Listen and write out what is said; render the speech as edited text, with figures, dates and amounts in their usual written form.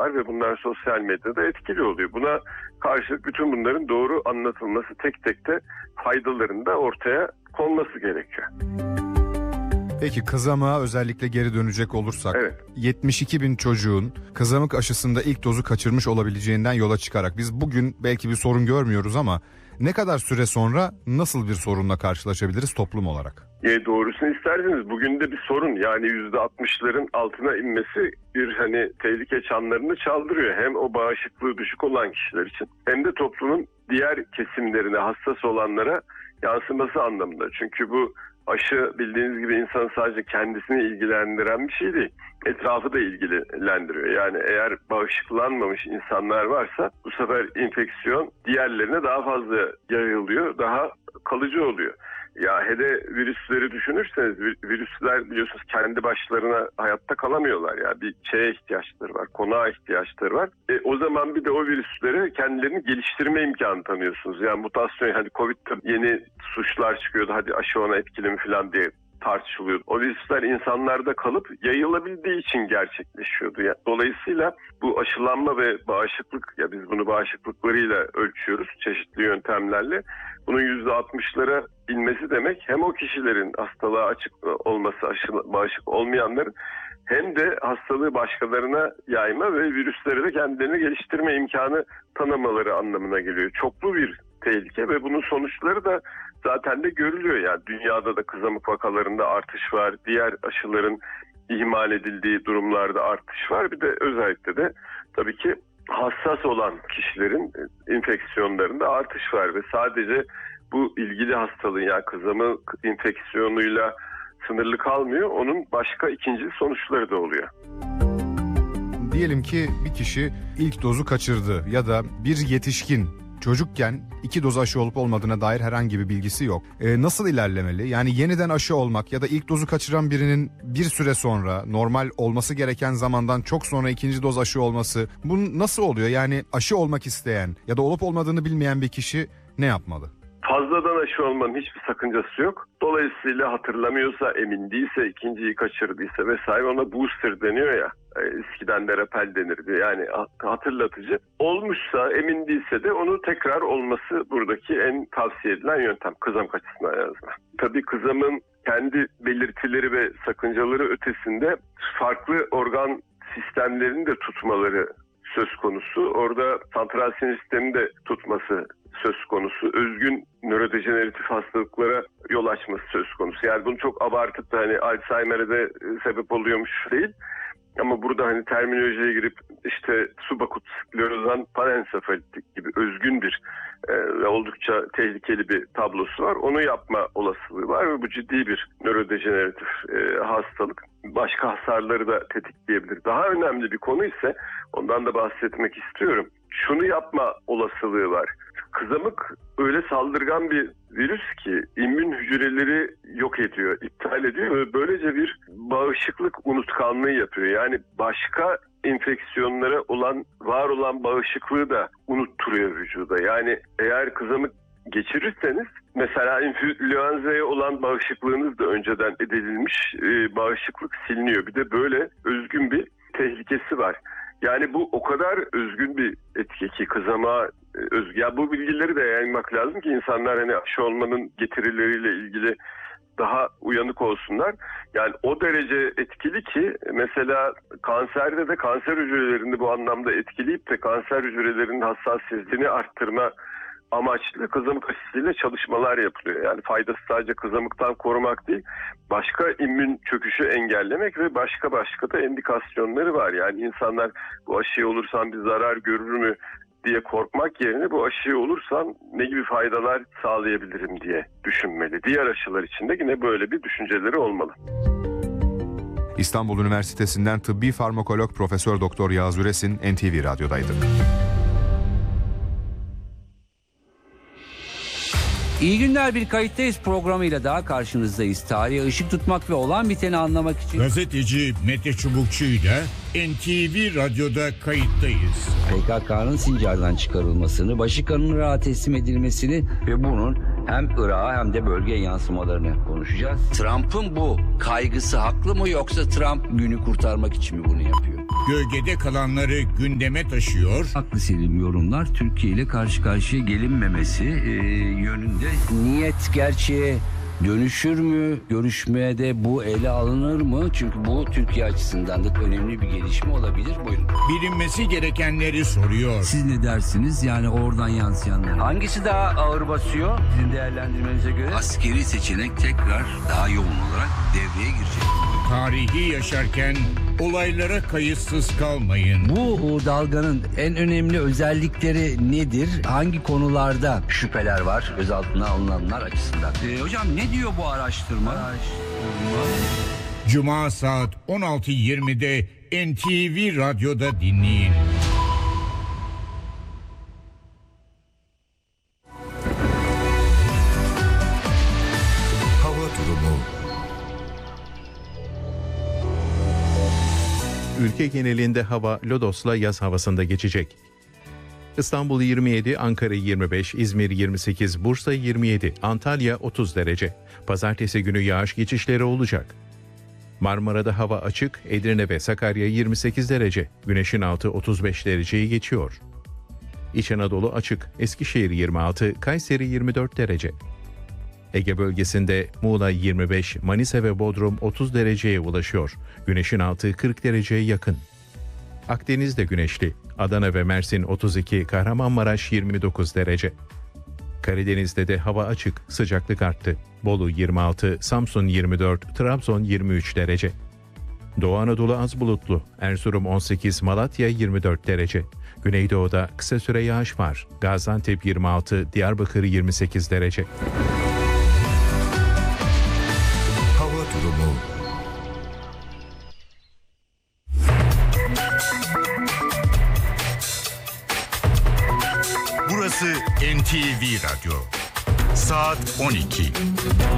var ve bunlar sosyal medyada etkili oluyor. Buna karşılık bütün bunların doğru anlatılması, tek tek de faydalarının da ortaya konması gerekiyor. Peki kızamığa özellikle geri dönecek olursak, evet. 72 bin çocuğun kızamık aşısında ilk dozu kaçırmış olabileceğinden yola çıkarak biz bugün belki bir sorun görmüyoruz ama ne kadar süre sonra nasıl bir sorunla karşılaşabiliriz toplum olarak? Doğrusunu isterseniz bugün de bir sorun, yani %60'ların altına inmesi bir tehlike çanlarını çaldırıyor. Hem o bağışıklığı düşük olan kişiler için hem de toplumun diğer kesimlerine, hassas olanlara yansıması anlamında. Çünkü bu aşı bildiğiniz gibi insanın sadece kendisini ilgilendiren bir şey değil. Etrafı da ilgilendiriyor. Yani eğer bağışıklanmamış insanlar varsa bu sefer enfeksiyon diğerlerine daha fazla yayılıyor, daha kalıcı oluyor. Ya hele virüsleri düşünürseniz, virüsler biliyorsunuz kendi başlarına hayatta kalamıyorlar. Ya bir şeye ihtiyaçları var, konağa ihtiyaçları var. O zaman bir de o virüslere kendilerini geliştirme imkanı tanıyorsunuz. Yani mutasyon, Covid'de yeni suçlar çıkıyordu, hadi aşı ona etkili mi falan diye tartışılıyordu. O virüsler insanlarda kalıp yayılabildiği için gerçekleşiyordu. Yani dolayısıyla bu aşılanma ve bağışıklık, ya biz bunu bağışıklıklarıyla ölçüyoruz çeşitli yöntemlerle. Bunun %60'lara inmesi demek hem o kişilerin hastalığa açık olması, bağışık olmayanların, hem de hastalığı başkalarına yayma ve virüsleri de kendilerini geliştirme imkanı tanımaları anlamına geliyor. Çoklu bir tehlike ve bunun sonuçları da zaten de görülüyor. Yani dünyada da kızamık vakalarında artış var. Diğer aşıların ihmal edildiği durumlarda artış var. Bir de özellikle de tabii ki hassas olan kişilerin enfeksiyonlarında artış var ve sadece bu ilgili hastalığın, yani kızamık enfeksiyonuyla sınırlı kalmıyor. Onun başka ikinci sonuçları da oluyor. Diyelim ki bir kişi ilk dozu kaçırdı ya da bir yetişkin çocukken 2 doz aşı olup olmadığına dair herhangi bir bilgisi yok. Nasıl ilerlemeli? Yani yeniden aşı olmak ya da ilk dozu kaçıran birinin bir süre sonra normal olması gereken zamandan çok sonra ikinci doz aşı olması, bu nasıl oluyor? Yani aşı olmak isteyen ya da olup olmadığını bilmeyen bir kişi ne yapmalı? Fazladan aşı olmanın hiçbir sakıncası yok. Dolayısıyla hatırlamıyorsa, emin değilse, ikinciyi kaçırdıysa vesaire, ona booster deniyor ya. Eskiden de rapel denirdi. Yani hatırlatıcı. Olmuşsa, emin değilse de onu tekrar olması buradaki en tavsiye edilen yöntem. Kızamık açısından en azından. Tabii kızamın kendi belirtileri ve sakıncaları ötesinde farklı organ sistemlerini de tutmaları söz konusu. Orada santral sinir sistemini de tutması söz konusu. Özgün nörodejeneratif hastalıklara yol açması söz konusu. Yani bunu çok abartıp da Alzheimer'e de sebep oluyormuş değil. Ama burada terminolojiye girip subakut sklerozan panensefalitik gibi özgün bir ve oldukça tehlikeli bir tablosu var. Onu yapma olasılığı var ve bu ciddi bir nörodejeneratif hastalık. Başka hasarları da tetikleyebilir. Daha önemli bir konu ise, ondan da bahsetmek istiyorum. Şunu yapma olasılığı var. Kızamık öyle saldırgan bir virüs ki immün hücreleri yok ediyor, iptal ediyor ve böylece bir bağışıklık unutkanlığı yapıyor. Yani başka enfeksiyonlara var olan bağışıklığı da unutturuyor vücuda. Yani eğer kızamık geçirirseniz, mesela influenza'ya olan bağışıklığınız da önceden edinilmiş bağışıklık siliniyor. Bir de böyle özgün bir tehlikesi var. Yani bu o kadar özgün bir etki ki kızamağa özgü. Ya bu bilgileri de yaymak lazım ki insanlar aşı olmanın getirileriyle ilgili daha uyanık olsunlar. Yani o derece etkili ki mesela kanserde de kanser hücrelerini bu anlamda etkileyip de kanser hücrelerinin hassasiyetini arttırma amaçlı kızamık aşısıyla çalışmalar yapılıyor. Yani faydası sadece kızamıktan korumak değil, başka immün çöküşü engellemek ve başka da indikasyonları var. Yani insanlar bu aşıyı olursam bir zarar görür mü diye korkmak yerine bu aşıyı olursam ne gibi faydalar sağlayabilirim diye düşünmeli. Diğer aşılar için de yine böyle bir düşünceleri olmalı. İstanbul Üniversitesi'nden tıbbi farmakolog Profesör Doktor Yağız Üresin NTV Radyo'daydı. İyi günler, bir kayıttayız programıyla daha karşınızdayız. Tarihe ışık tutmak ve olan biteni anlamak için. Gazeteci Mete Çubukçu ile NTV Radyo'da kayıttayız. PKK'nın Sincar'dan çıkarılmasını, Başıkan'ın rahat teslim edilmesini ve bunun Hem Irak'a hem de bölgeye yansımalarını konuşacağız. Trump'ın bu kaygısı haklı mı, yoksa Trump günü kurtarmak için mi bunu yapıyor? Gölgede kalanları gündeme taşıyor. Haklı Selim yorumlar. Türkiye ile karşı karşıya gelinmemesi yönünde. Niyet gerçeğe dönüşür mü? Görüşmede bu ele alınır mı? Çünkü bu Türkiye açısından da önemli bir gelişme olabilir. Buyurun. Bilinmesi gerekenleri soruyor. Siz ne dersiniz? Yani oradan yansıyanlar. Hangisi daha ağır basıyor sizin değerlendirmenize göre? Askeri seçenek tekrar daha yoğun olarak devreye girecek. Tarihi yaşarken olaylara kayıtsız kalmayın. Bu dalganın en önemli özellikleri nedir? Hangi konularda şüpheler var gözaltına alınanlar açısından? Hocam ne diyor bu araştırma? Cuma saat 16.20'de NTV Radyo'da dinleyin. Hava durumu. Ülke genelinde hava lodosla yaz havasında geçecek. İstanbul 27, Ankara 25, İzmir 28, Bursa 27, Antalya 30 derece. Pazartesi günü yağış geçişleri olacak. Marmara'da hava açık, Edirne ve Sakarya 28 derece, güneşin altı 35 dereceyi geçiyor. İç Anadolu açık, Eskişehir 26, Kayseri 24 derece. Ege bölgesinde Muğla 25, Manisa ve Bodrum 30 dereceye ulaşıyor. Güneşin altı 40 dereceye yakın. Akdeniz'de güneşli. Adana ve Mersin 32, Kahramanmaraş 29 derece. Karadeniz'de de hava açık, sıcaklık arttı. Bolu 26, Samsun 24, Trabzon 23 derece. Doğu Anadolu az bulutlu. Erzurum 18, Malatya 24 derece. Güneydoğu'da kısa süre yağış var. Gaziantep 26, Diyarbakır 28 derece. Hava durumu. Burası NTV Radyo. Saat 12.